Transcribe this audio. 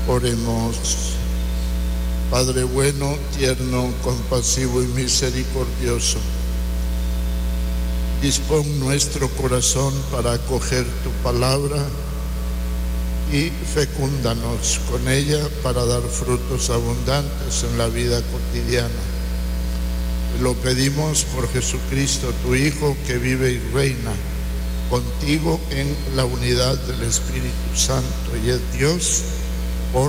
Oremos. Padre bueno, tierno, compasivo y misericordioso, dispón nuestro corazón para acoger tu palabra y fecúndanos con ella para dar frutos abundantes en la vida cotidiana. Lo pedimos por Jesucristo, tu Hijo, que vive y reina contigo en la unidad del Espíritu Santo y es Dios